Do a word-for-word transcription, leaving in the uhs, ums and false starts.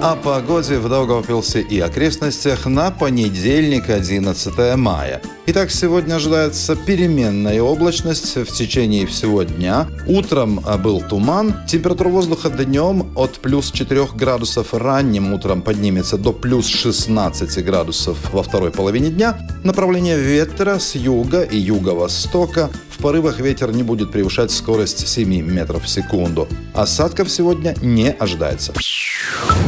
О погоде в Даугавпилсе и окрестностях на понедельник, одиннадцатое мая. Итак, сегодня ожидается переменная облачность в течение всего дня. Утром был туман. Температура воздуха днем от плюс четырех градусов ранним утром поднимется до плюс шестнадцати градусов во второй половине дня. Направление ветра с юга и юго-востока. В порывах ветер не будет превышать скорость семь метров в секунду. Осадков сегодня не ожидается.